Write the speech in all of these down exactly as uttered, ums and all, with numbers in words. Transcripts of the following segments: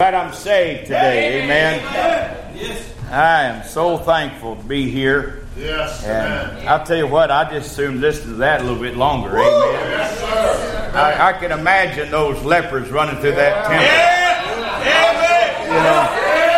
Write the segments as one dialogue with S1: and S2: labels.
S1: Glad I'm saved today, amen. Yes. I am so thankful to be here.
S2: Yes,
S1: and
S2: amen.
S1: I'll tell you what, I just soon listen to that a little bit longer, amen.
S2: Yes, sir.
S1: I, I can imagine those lepers running through that temple.
S2: Yeah.
S1: You know.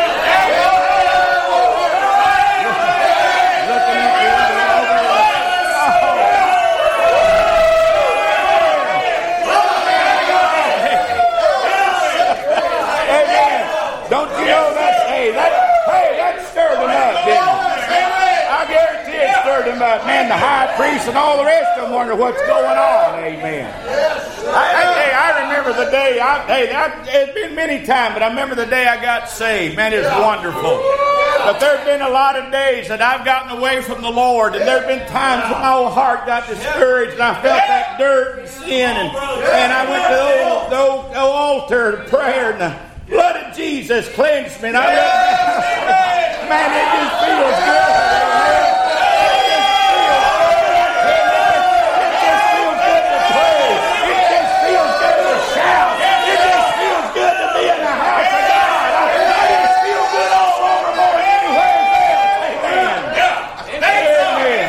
S1: Don't you know that's, hey, that, hey, that stirred them up, didn't it? I guarantee it stirred them up. Man, the high priest and all the rest of them wonder what's going on, amen. I, I, hey, I remember the day, I, hey, I, it's been many times, but I remember the day I got saved. Man, it's wonderful. But there have been a lot of days that I've gotten away from the Lord, and there have been times when my old heart got discouraged, and I felt that dirt and sin, and, and I went to the old, the old, the old altar to prayer, and the blood of Jesus cleansed me. And I love, man, it just feels good. It just feels good to pray. It just feels good to shout. It just feels good to be in the house of God. I, I just feel good all over more than anywhere else. Amen. Amen.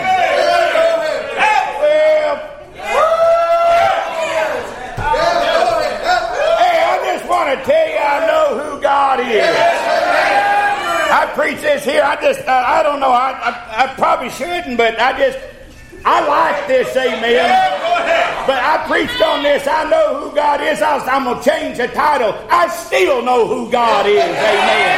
S1: Well, hey, I just want to tell you, I know who God is. I preach this here. I just, uh, I don't know. I, I, I probably shouldn't, but I just, I like this, amen. But I preached on this. I know who God is. I was, I'm going to change the title. I still know who God is, amen.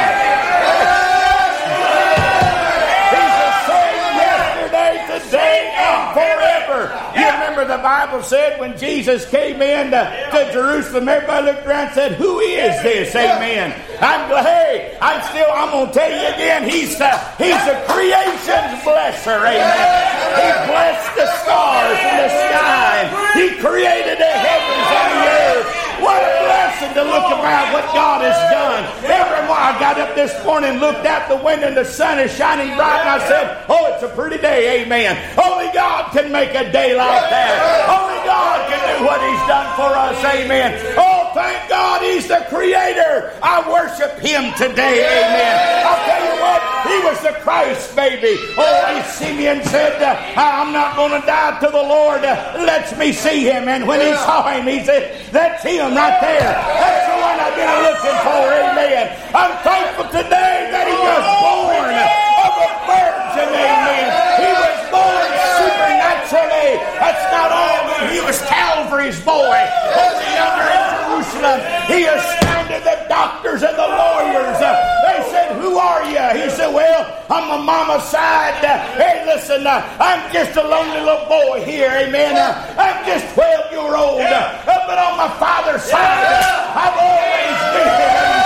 S1: He's the same yesterday, today, and forever. You remember the Bible said when Jesus came in to, to Jerusalem, everybody looked around and said, who is this? Amen. I'm hey, I'm still, I'm going to tell you again, he's the, he's the creation's blesser. Amen. He blessed the stars in the sky. He created the heavens and the earth. What a blessing to look about what God has done. Everyone, I got up this morning, looked out the window, and the sun is shining bright, and I said, oh, it's a pretty day, amen. Only God can make a day like that. Only God can do what he's done for us, amen. Oh, thank God he's the creator. I worship him today, amen. I'll tell you what, he was the Christ baby. Oh, Simeon said, uh, I'm not going to die till the Lord uh, lets me see him. And when he saw him, he said, that's him right there. That's the one I've been looking for, amen. I'm thankful today that he was born of a virgin, amen. He was born supernaturally. That's not all, but he was Calvary's boy. Over yonder in Jerusalem, he astounded the doctors and the lawyers. Uh, they said, who are you? He said, well, I'm a mama's side. Uh, hey, listen, uh, I'm just a lonely little boy here, amen. Uh, I'm just twelve year old. Uh, but on my father's side, uh, I've always been here.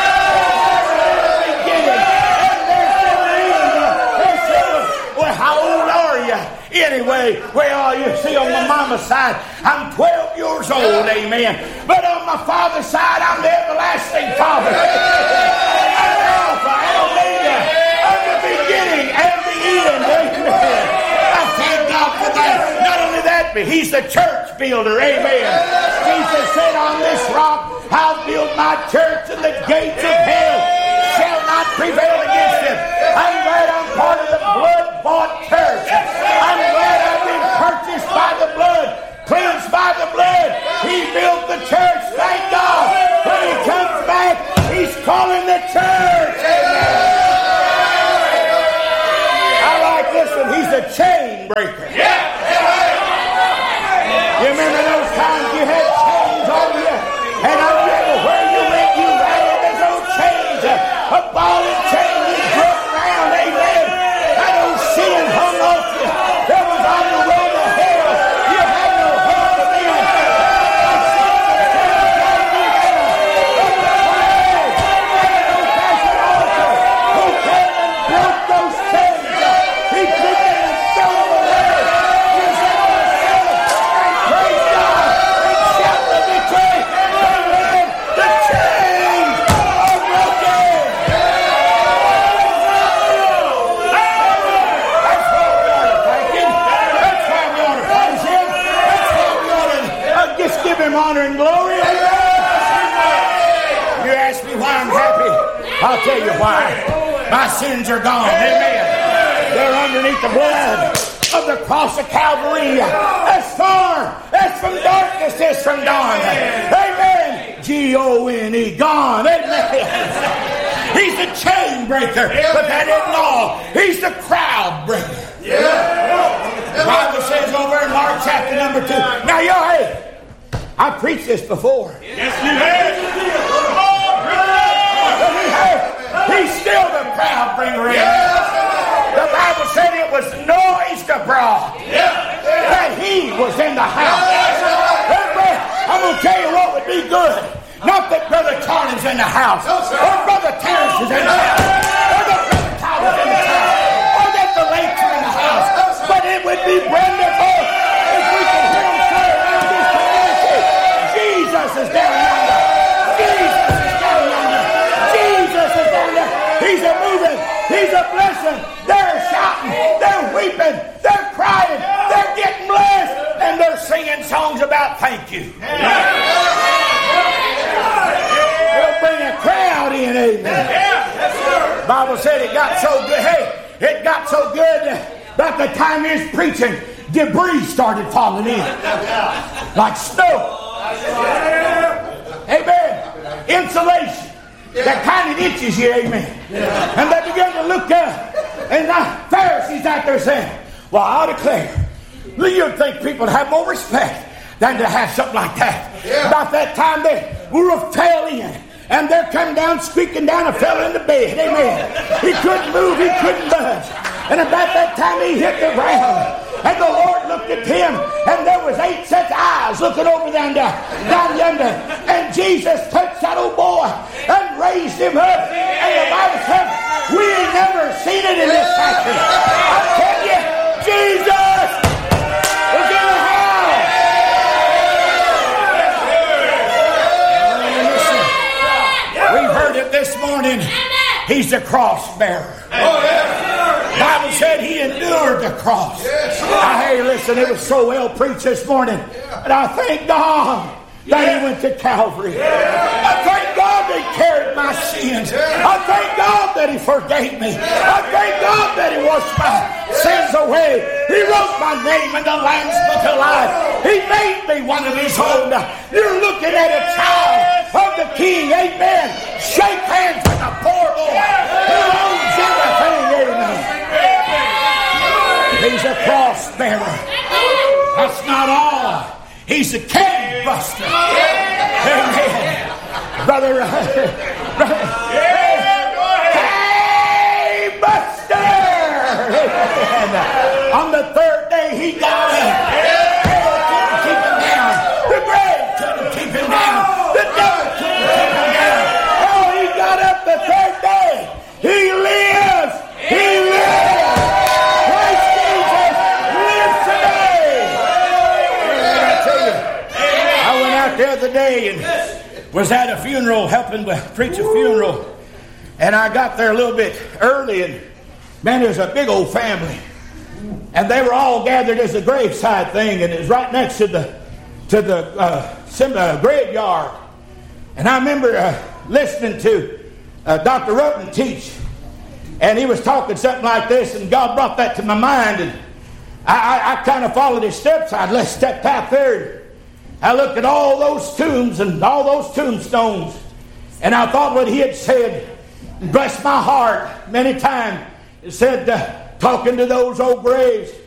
S1: How old are you? Anyway, well, you see, on my mama's side, I'm twelve years old, amen. But on my father's side, I'm the everlasting Father. I'm Alpha, Omega. I'm the beginning and the end, amen. I thank God for that. Not only that, but he's the church builder, amen. Jesus said, on this rock, I'll build my church, and the gates of hell shall not prevail against it. I'm glad I'm part of the blood-bought church. I'm glad I've been purchased by the blood, cleansed by the blood. He built the church, thank God. When he comes back, he's calling the church. Amen. I like this one. He's a chain breaker. You remember those times you had chains on you? And I remember where you went, you ran, there's no chains. A ball and chain, you broke around, amen. I know sin hung off you. There was on the road to hell. You had no hope of it. Who came and broke those chains? He took them and threw them away. I'll tell you why. My sins are gone. Amen. They're underneath the blood of the cross of Calvary. As far as from darkness is from dawn. Amen. G O N E, gone. Amen. He's the chain breaker, but that isn't all. He's the crowd breaker. The Bible says over in Mark chapter number two. Now, y'all, hey, I preached this before.
S2: Yes, you have.
S1: He's still the crowd bringer. The Bible said it was noised abroad that he was in the house. I'm going to tell you what would be good. Not that Brother Carlin's in the house, or Brother Terrence is in the house, or that Brother Tyler's in the house, or that the Lakes are in the house, but it would be wonderful if we could hear him say around this community, Jesus is down yonder. Jesus is down yonder. Jesus is down there. He's a moving. He's a blessing. They're shouting. They're weeping. They're crying. They're getting blessed. And they're singing songs about thank you. We'll bring a crowd in, amen. The Bible said it got so good. Hey, it got so good about the time he was preaching, debris started falling in like snow. Amen. Insulation that kind of itches you, amen. And they began to look up, and the Pharisees out there saying, well, I declare, you'd think people would have more respect than to have something like that. Yeah. About that time they were fell in, and they're coming down, squeaking down, and fell in the bed. Amen. He couldn't move, he couldn't budge. And about that time he hit the ground. And the Lord looked at him, and there was eight sets of eyes looking over down there, down yonder. And Jesus touched that old boy and raised him up. And the Bible said, we ain't never seen it in this country. I tell you, Jesus was in the house. We've heard it this morning. He's the cross bearer. The Bible said he endured the cross. Now, hey, listen, it was so well preached this morning. And I thank God that he went to Calvary. I thank God that he carried my sins. I thank God that he forgave me. I thank God that he washed my sins away. He wrote my name in the Lamb's Book of Life. He made me one of his own. You're looking at a child of the King. Amen. Shake hands with a poor boy who owns everything. Amen. He's a cross bearer. That's not all. He's a cave buster. Amen. Brother, brother. Cave buster. Amen. On the third day he got up. Hell couldn't keep him down. The grave couldn't keep him down. The devil couldn't keep him down. Oh, he got up the third day. He lives. He lives. The other day and was at a funeral, helping to preach a funeral, and I got there a little bit early, and man, there's a big old family, and they were all gathered as a graveside thing, and it was right next to the to the uh, uh, graveyard. And I remember uh, listening to uh, Doctor Rutten teach, and he was talking something like this, and God brought that to my mind, and I, I, I kind of followed his steps. I let's step out there. I looked at all those tombs and all those tombstones, and I thought what he had said blessed my heart many times. It said, uh, talking to those old graves,